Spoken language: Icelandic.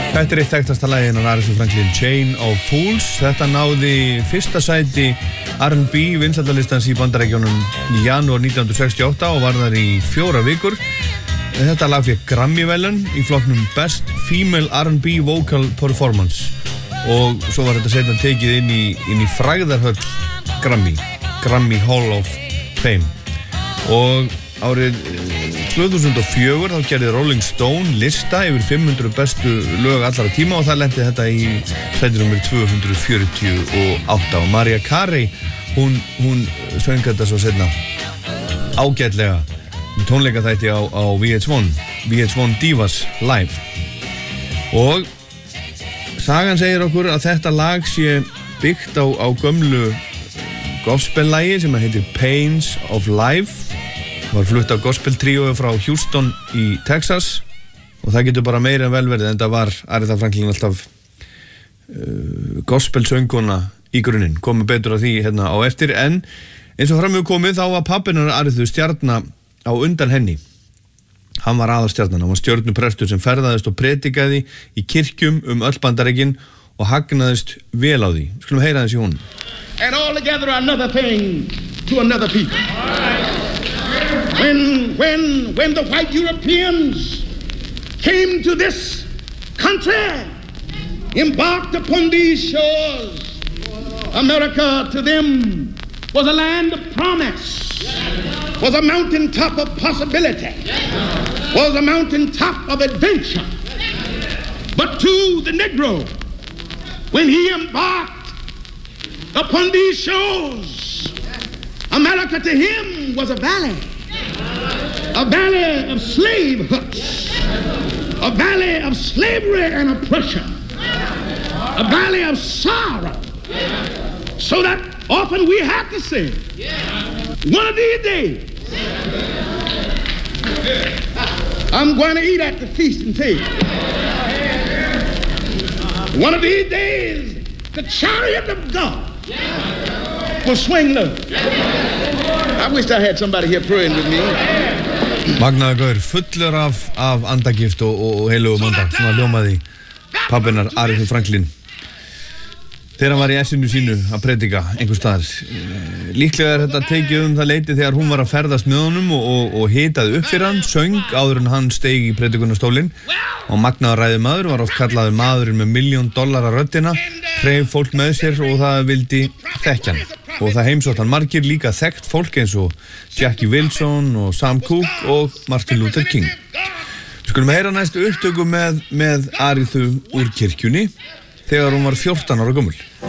Þetta eitt þekktasta lagið hennar Aretha Franklin, Chain of Fools. Þetta náði fyrsta sæti R&B vinsældarlistans í Bandaríkjunum í janúar 1968 og var þar í 4 vikur. Þetta lag fékk Grammy-verðlaun í flokknum Best Female R&B Vocal Performance og svo var þetta seinna tekið inn í frægðarhöll Grammy Hall of Fame. Og árið 2004 þá gerði Rolling Stone lista yfir 500 bestu lög allra tíma og það lenti þetta í sæti númer 248 og Mariah Carey hún söng þetta svo seinna ágætlega tónleikaþætti á VH1 Divas Live og sagan segir okkur að þetta lag sé byggt á gömlu gospel-lagi sem heitir Pains of Life. Það var flutt á gospel-tríói frá Houston í Texas og það getur bara meira en velverið en það var Aretha Franklin alltaf gospel-sönguna í grunninn. Komum betur á því hérna á eftir en eins og fram hefur komið þá var pappinnar Arethu stjarna á undan henni. Hann var aðalstjarnan, hann var stjörnuprestur sem ferðaðist og predikaði í kirkjum öll Bandaríkin og hagnaðist vel á því. Skulum heyra þessi hún. And all together another thing to another people. When the white Europeans came to this country, embarked upon these shores, America to them was a land of promise, was a mountaintop of possibility, was a mountaintop of adventure. But to the Negro, when he embarked upon these shores, America to him was a valley of slave huts, a valley of slavery and oppression, a valley of sorrow. So that often we have to say, one of these days, I'm going to eat at the feast and table. One of these days, the chariot of God will swing low. I wish I had somebody here praying with me. Magnaður gaur, fullur af andagift og heilugum anda, svona hljómaði pappinnar Aretha Franklin þegar hann var í essinu sínu að predika einhvers staðar. Líklega þetta tekið það leiti þegar hún var að ferðast með honum og hitaði upp fyrir hann, söng áður en hann steig í predikunarstólinn og magnaður ræðumaður var oft kallaður maðurinn með $1 million röddina, hreif fólk með sér og það vildi þekkja hann. Og það heimsótt hann margir líka þekkt fólk eins og Jackie Wilson og Sam Cooke og Martin Luther King. Við skulum heyra næstu upptöku með Arethu úr kirkjunni þegar hún var 14 ára gömul.